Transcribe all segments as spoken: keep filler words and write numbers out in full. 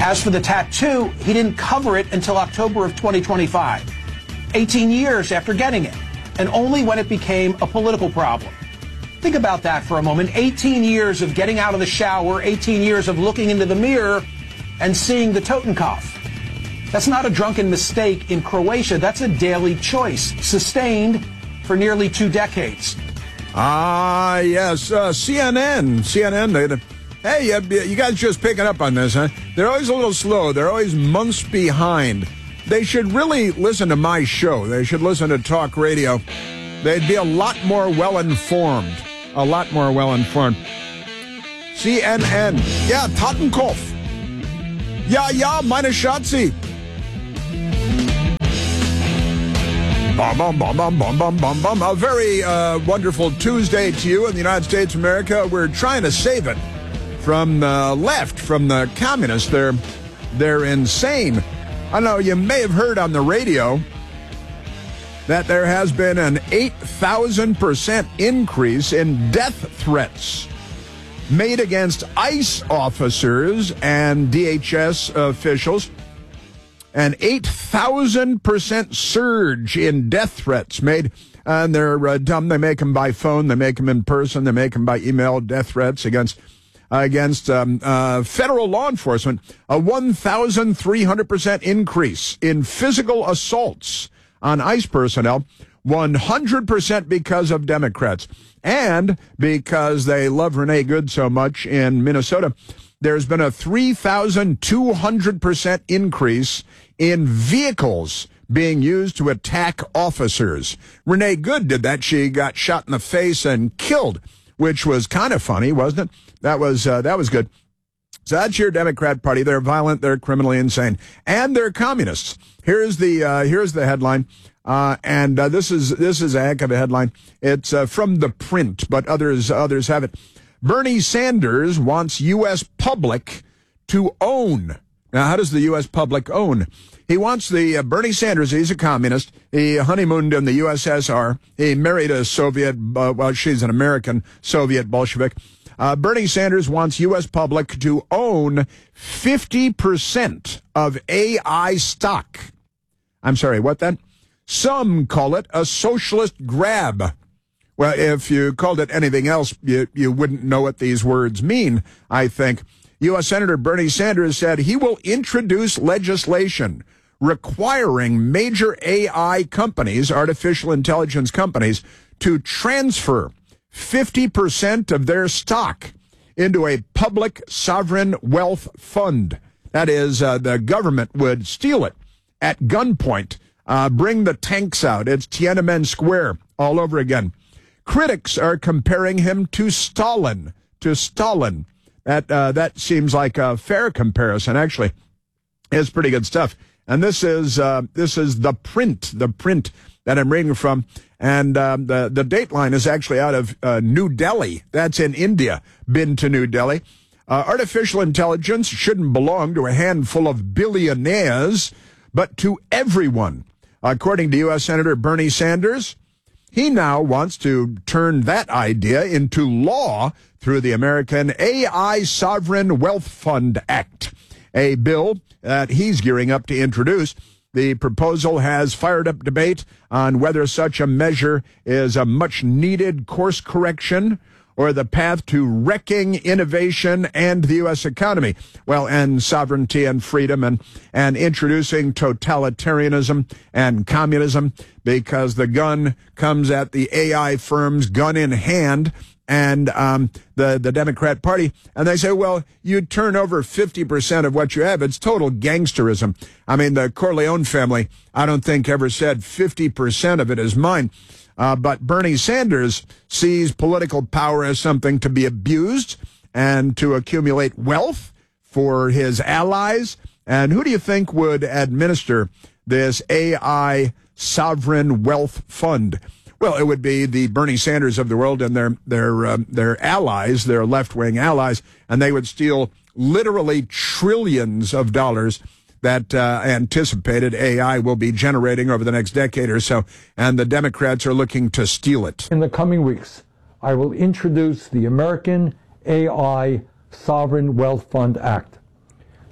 As for the tattoo, he didn't cover it until October of twenty twenty-five, eighteen years after getting it, and only when it became a political problem. Think about that for a moment. eighteen years of getting out of the shower, eighteen years of looking into the mirror and seeing the Totenkopf. That's not a drunken mistake in Croatia. That's a daily choice, sustained for nearly two decades. Ah, yes, uh, C N N. C N N, they, hey, uh, you guys just picking up on this, huh? They're always a little slow. They're always months behind. They should really listen to my show. They should listen to talk radio. They'd be a lot more well-informed. A lot more well-informed. C N N. Yeah, Totenkopf. Ja, ja, meine Schatzi. Bum, bum, bum, bum, bum, bum, bum, bum. A very uh, wonderful Tuesday to you in the United States of America. We're trying to save it from the left, from the communists. They're, they're insane. I know you may have heard on the radio that there has been an eight thousand percent increase in death threats made against ICE officers and D H S officials. An eight thousand percent surge in death threats made, and they're uh, dumb. They make them by phone, they make them in person, they make them by email, death threats against uh, against um, uh, federal law enforcement. A one thousand three hundred percent increase in physical assaults on ICE personnel, one hundred percent because of Democrats. And because they love Renee Good so much in Minnesota, there's been a three thousand two hundred percent increase in vehicles being used to attack officers. Renee Good did that. She got shot in the face and killed, which was kind of funny, wasn't it? That was uh, that was good. So that's your Democrat Party. They're violent, they're criminally insane, and they're communists. Here's the uh, here's the headline. Uh, and uh, this is this is a heck of a headline. It's uh, from The Print, but others others have it. Bernie Sanders wants U S public to own. Now, how does the U S public own? He wants the uh, Bernie Sanders. He's a communist. He honeymooned in the U S S R. He married a Soviet. Uh, well, she's an American Soviet Bolshevik. Uh, Bernie Sanders wants U S public to own fifty percent of A I stock. I'm sorry, what then? Some call it a socialist grab. Well, if you called it anything else, you, you wouldn't know what these words mean, I think. U S Senator Bernie Sanders said he will introduce legislation requiring major A I companies, artificial intelligence companies, to transfer fifty percent of their stock into a public sovereign wealth fund. That is, uh, the government would steal it at gunpoint. Uh, bring the tanks out. It's Tiananmen Square all over again. Critics are comparing him to Stalin. To Stalin. That uh, that seems like a fair comparison, actually. It's pretty good stuff. And this is uh, this is the print, the print that I'm reading from. And um, the, the dateline is actually out of uh, New Delhi. That's in India. Been to New Delhi. Uh, artificial intelligence shouldn't belong to a handful of billionaires, but to everyone. According to U S Senator Bernie Sanders, he now wants to turn that idea into law through the American A I Sovereign Wealth Fund Act, a bill that he's gearing up to introduce. The proposal has fired up debate on whether such a measure is a much-needed course correction or the path to wrecking innovation and the U S economy. Well, and sovereignty and freedom and, and introducing totalitarianism and communism, because the gun comes at the A I firms gun in hand and um, the, the Democrat Party. And they say, well, you turn over fifty percent of what you have. It's total gangsterism. I mean, the Corleone family, I don't think ever said fifty percent of it is mine. Uh, but Bernie Sanders sees political power as something to be abused and to accumulate wealth for his allies. And who do you think would administer this A I sovereign wealth fund? Well, it would be the Bernie Sanders of the world and their their um, their allies, their left-wing allies, and they would steal literally trillions of dollars that uh, anticipated A I will be generating over the next decade or so, and the Democrats are looking to steal it. In the coming weeks, I will introduce the American A I Sovereign Wealth Fund Act.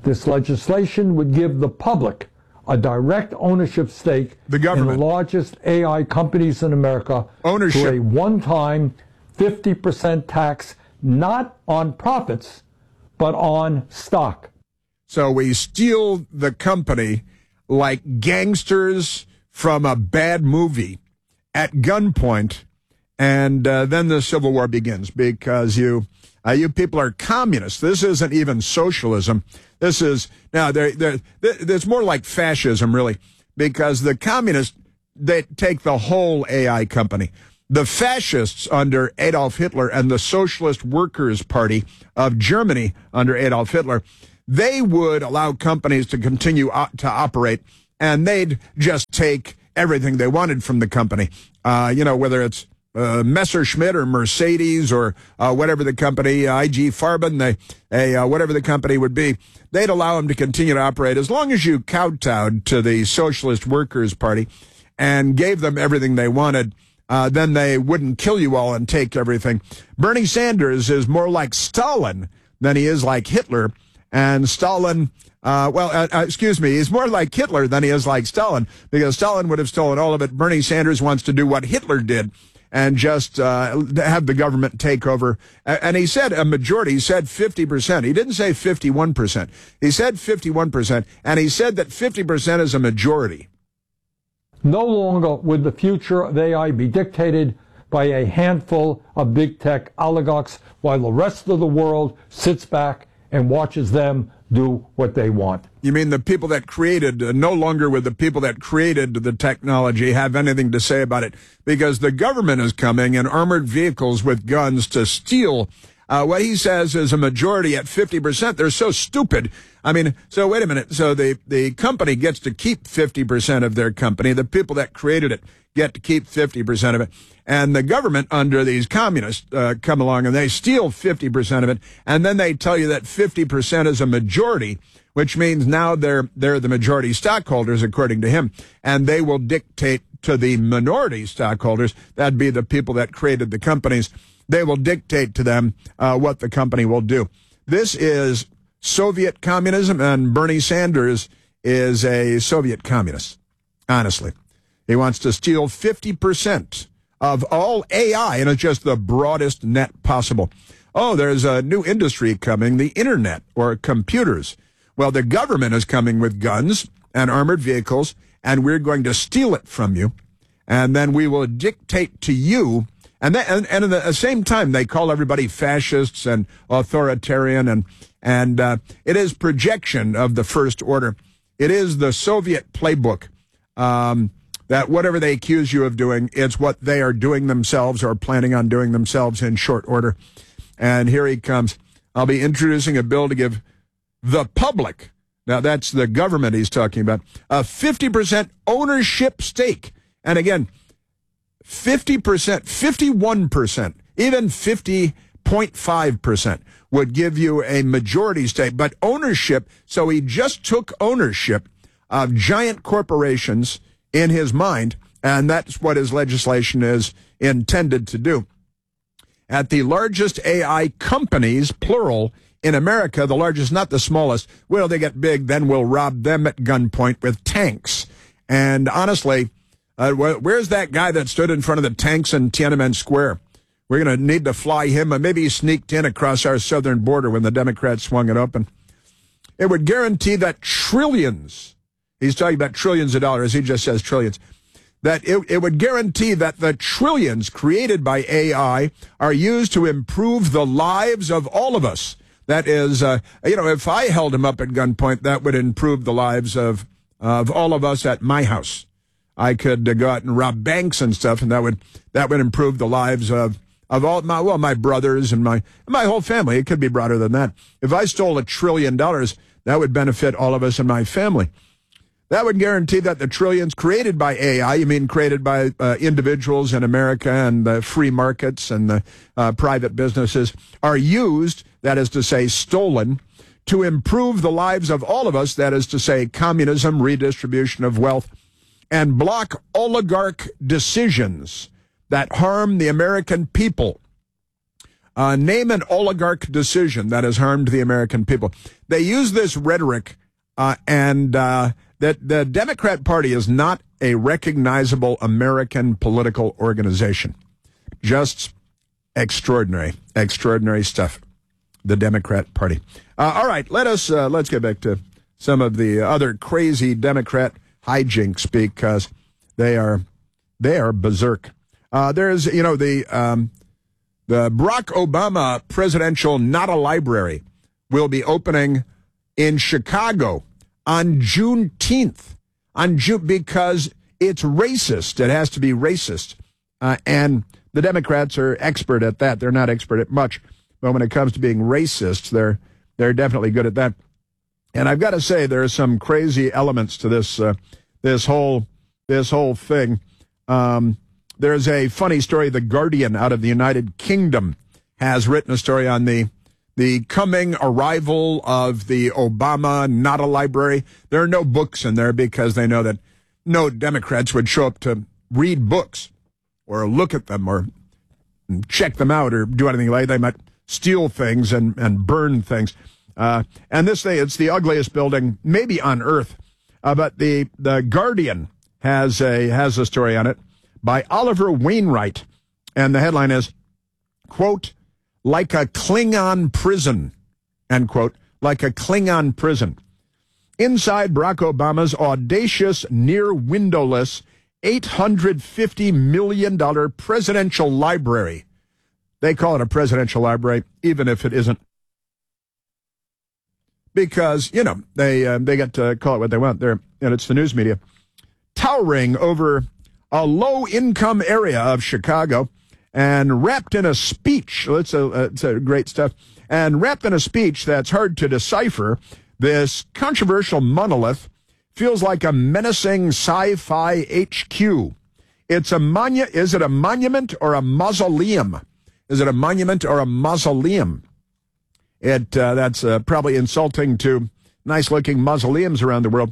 This legislation would give the public a direct ownership stake the government. in the largest A I companies in America Ownership. through a one-time fifty percent tax, not on profits, but on stock. So we steal the company like gangsters from a bad movie at gunpoint, and uh, then the Civil War begins because you uh, you people are communists. This isn't even socialism. This is, now, they're, they're, it's more like fascism, really, because the communists, they take the whole A I company. The fascists under Adolf Hitler and the Socialist Workers' Party of Germany under Adolf Hitler, they would allow companies to continue to operate, and they'd just take everything they wanted from the company. Uh, you know, whether it's uh, Messerschmitt or Mercedes or uh, whatever the company, uh, I G Farben, they, they, uh, whatever the company would be, they'd allow them to continue to operate as long as you kowtowed to the Socialist Workers' Party and gave them everything they wanted. Uh, then they wouldn't kill you all and take everything. Bernie Sanders is more like Stalin than he is like Hitler. And Stalin, uh, well, uh, uh, excuse me, he's more like Hitler than he is like Stalin, because Stalin would have stolen all of it. Bernie Sanders wants to do what Hitler did and just uh, have the government take over. And he said a majority. He said fifty percent. He didn't say fifty-one percent. He said fifty-one percent, and he said that fifty percent is a majority. No longer would the future of A I be dictated by a handful of big tech oligarchs while the rest of the world sits back and watches them do what they want. You mean the people that created, uh, no longer would the people that created the technology have anything to say about it, because the government is coming in armored vehicles with guns to steal uh, what he says is a majority at fifty percent. They're so stupid. I mean, so wait a minute. So the, the company gets to keep fifty percent of their company. The people that created it get to keep fifty percent of it. And the government under these communists uh, come along and they steal fifty percent of it. And then they tell you that fifty percent is a majority, which means now they're, they're the majority stockholders, according to him. And they will dictate to the minority stockholders, that'd be the people that created the companies, they will dictate to them uh, what the company will do. This is Soviet communism, and Bernie Sanders is a Soviet communist, honestly. He wants to steal fifty percent of all A I, and it's just the broadest net possible. Oh, there's a new industry coming, the internet or computers. Well, the government is coming with guns and armored vehicles, and we're going to steal it from you, and then we will dictate to you. And, that, and, and at the same time, they call everybody fascists and authoritarian, and and uh, it is projection of the First Order. It is the Soviet playbook. Um, that whatever they accuse you of doing, it's what they are doing themselves or planning on doing themselves in short order. And here he comes. I'll be introducing a bill to give the public, now that's the government he's talking about, a fifty percent ownership stake. And again, fifty percent, fifty-one percent, even fifty point five percent would give you a majority stake. But ownership, so he just took ownership of giant corporations in his mind, and that's what his legislation is intended to do. At the largest A I companies, plural, in America, the largest, not the smallest, well, they get big, then we'll rob them at gunpoint with tanks. And honestly, uh, where's that guy that stood in front of the tanks in Tiananmen Square? We're going to need to fly him. Maybe he sneaked in across our southern border when the Democrats swung it open. It would guarantee that trillions, he's talking about trillions of dollars, he just says trillions, that it, it would guarantee that the trillions created by A I are used to improve the lives of all of us. That is, uh, you know, if I held him up at gunpoint, that would improve the lives of of all of us at my house. I could uh, go out and rob banks and stuff, and that would that would improve the lives of of all my well, my brothers and my my whole family. It could be broader than that. If I stole a trillion dollars, that would benefit all of us and my family. That would guarantee that the trillions created by A I, you mean created by uh, individuals in America and the free markets and the uh, private businesses, are used, that is to say, stolen, to improve the lives of all of us, that is to say, communism, redistribution of wealth, and block oligarch decisions that harm the American people. Uh, name an oligarch decision that has harmed the American people. They use this rhetoric, uh, and uh, that the Democrat Party is not a recognizable American political organization. Just extraordinary, extraordinary stuff. The Democrat Party. Uh, all right, let us uh, let's get back to some of the other crazy Democrat hijinks because they are they are berserk. Uh, there's you know the um, the Barack Obama Presidential Not a Library will be opening in Chicago on Juneteenth on June because it's racist. It has to be racist, uh, and the Democrats are expert at that. They're not expert at much. But when it comes to being racist, they're they're definitely good at that. And I've got to say, there are some crazy elements to this uh, this whole this whole thing. Um, there's a funny story. The Guardian out of the United Kingdom has written a story on the the coming arrival of the Obama Not a Library. There are no books in there because they know that no Democrats would show up to read books or look at them or check them out or do anything like that. They might steal things and, and burn things. Uh, and this thing, it's the ugliest building maybe on earth. Uh, but the, the Guardian has a, has a story on it by Oliver Wainwright. And the headline is, quote, like a Klingon prison, end quote, like a Klingon prison. Inside Barack Obama's audacious, near windowless, eight hundred fifty million dollars presidential library. They call it a presidential library, even if it isn't. Because, you know, they uh, they get to call it what they want there, and it's the news media. Towering over a low-income area of Chicago and wrapped in a speech. It's a, it's a great stuff. And wrapped in a speech that's hard to decipher, this controversial monolith feels like a menacing sci-fi H Q. It's a monu- Is it a monument or a mausoleum? Is it a monument or a mausoleum? It uh, that's uh, probably insulting to nice-looking mausoleums around the world.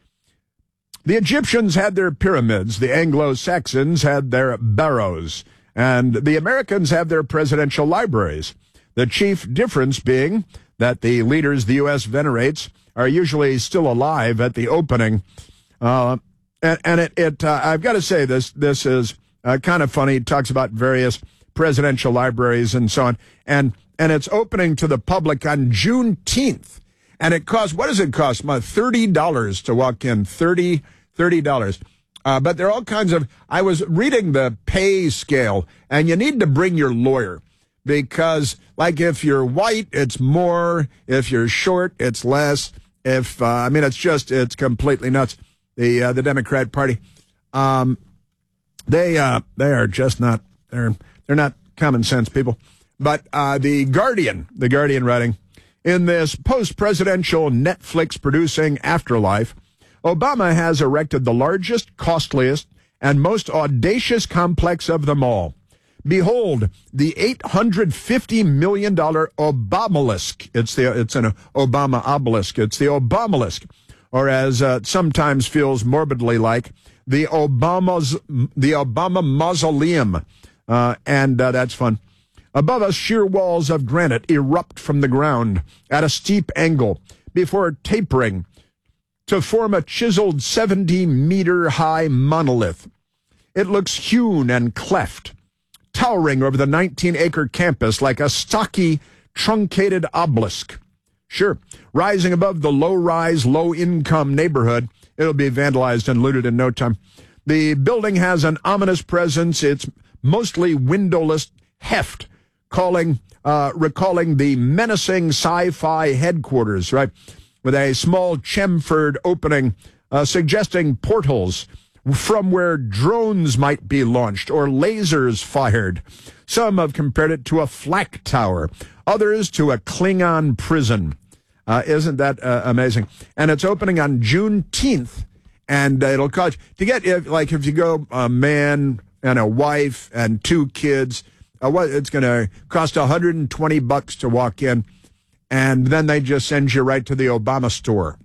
The Egyptians had their pyramids, the Anglo-Saxons had their barrows, and the Americans have their presidential libraries. The chief difference being that the leaders the U S venerates are usually still alive at the opening. Uh, and, and it, it uh, I've got to say, this this is uh, kind of funny. It talks about various presidential libraries and so on. And and it's opening to the public on Juneteenth. And it costs, what does it cost? thirty dollars to walk in, thirty dollars. Uh, but there are all kinds of, I was reading the pay scale, and you need to bring your lawyer. Because, like, if you're white, it's more. If you're short, it's less. If, uh, I mean, it's just, it's completely nuts. The uh, the Democrat Party, um, they uh, they are just not, they're they're not common sense people. But uh, the Guardian, the Guardian writing, in this post-presidential Netflix-producing afterlife, Obama has erected the largest, costliest, and most audacious complex of them all. Behold, the eight hundred fifty million dollars Obamalisk. It's the it's an Obama obelisk. It's the Obamalisk, or as uh, sometimes feels morbidly like, the Obama's the Obama Mausoleum, uh, and uh, that's fun. Above us, sheer walls of granite erupt from the ground at a steep angle before tapering to form a chiseled seventy-meter high monolith. It looks hewn and cleft, towering over the nineteen-acre campus like a stocky, truncated obelisk. Sure, rising above the low-rise, low-income neighborhood, it'll be vandalized and looted in no time. The building has an ominous presence. It's mostly windowless heft, calling, uh, recalling the menacing sci-fi headquarters, right, with a small chamfered opening uh, suggesting portals from where drones might be launched or lasers fired. Some have compared it to a flak tower, others to a Klingon prison. Uh, isn't that uh, amazing? And it's opening on Juneteenth, and uh, it'll cost, to get, if, like if you go a man and a wife and two kids, uh, what it's going to cost one hundred twenty bucks to walk in, and then they just send you right to the Obama store.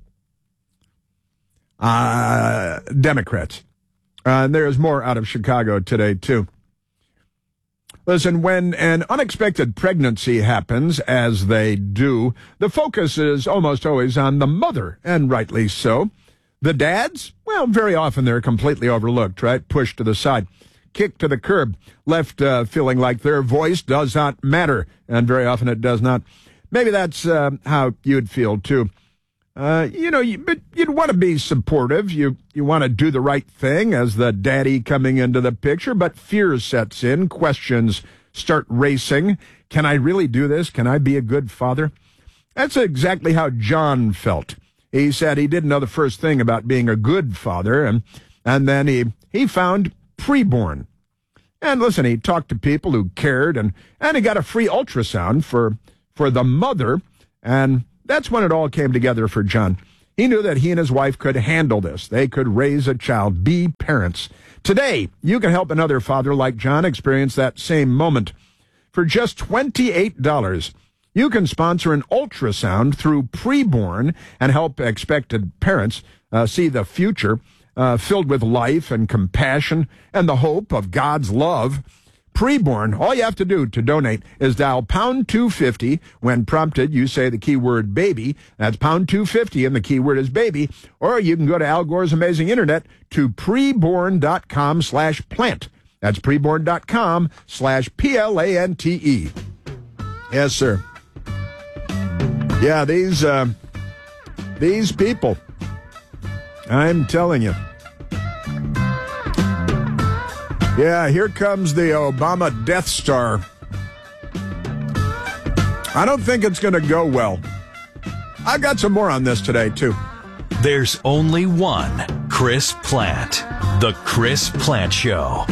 Uh, Democrats. Uh, and there's more out of Chicago today, too. Listen, when an unexpected pregnancy happens, as they do, the focus is almost always on the mother, and rightly so. The dads, well, very often they're completely overlooked, right? Pushed to the side, kicked to the curb, left uh, feeling like their voice does not matter, and very often it does not. Maybe that's uh, how you'd feel, too. Uh, you know, you, but you'd want to be supportive. You you want to do the right thing as the daddy coming into the picture, but fear sets in. Questions start racing. Can I really do this? Can I be a good father? That's exactly how John felt. He said he didn't know the first thing about being a good father, and and then he, he found preborn. And listen, he talked to people who cared, and, and he got a free ultrasound for for the mother, and that's when it all came together for John. He knew that he and his wife could handle this. They could raise a child, be parents. Today, you can help another father like John experience that same moment. For just twenty-eight dollars, you can sponsor an ultrasound through Preborn and help expected parents uh, see the future uh, filled with life and compassion and the hope of God's love. Preborn, all you have to do to donate is dial pound two fifty. When prompted, you say the keyword baby. That's pound two fifty, and the keyword is baby. Or you can go to Al Gore's amazing internet to preborn.com slash plant. That's preborn.com slash P L A N T E. Yes, sir. Yeah, these, uh, these people, I'm telling you. Yeah, here comes the Obama Death Star. I don't think it's going to go well. I got some more on this today, too. There's only one Chris Plante. The Chris Plante Show.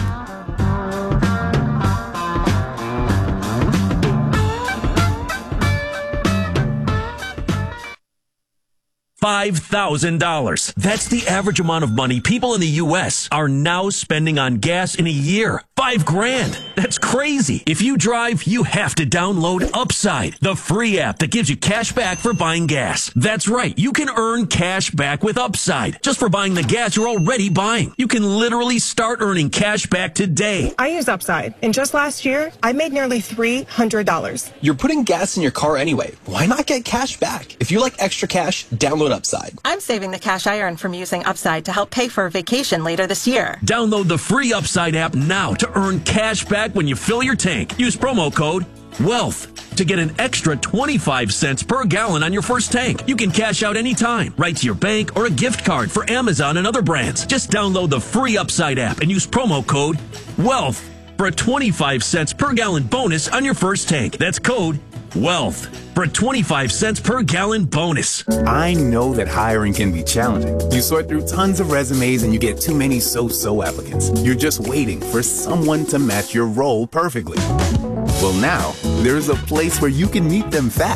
five thousand dollars. That's the average amount of money people in the U S are now spending on gas in a year. Five grand. That's crazy. If you drive, you have to download Upside, the free app that gives you cash back for buying gas. That's right. You can earn cash back with Upside just for buying the gas you're already buying. You can literally start earning cash back today. I use Upside, and just last year, I made nearly three hundred dollars. You're putting gas in your car anyway. Why not get cash back? If you like extra cash, download Upside. I'm saving the cash I earn from using Upside to help pay for a vacation later this year. Download the free Upside app now to earn cash back when you fill your tank. Use promo code WEALTH to get an extra twenty-five cents per gallon on your first tank. You can cash out anytime, right to your bank or a gift card for Amazon and other brands. Just download the free Upside app and use promo code WEALTH for a twenty-five cents per gallon bonus on your first tank. That's code WEALTH for a twenty-five cents per gallon bonus. I know that hiring can be challenging. You sort through tons of resumes and you get too many so-so applicants. You're just waiting for someone to match your role perfectly. Well, now, there's a place where you can meet them fast.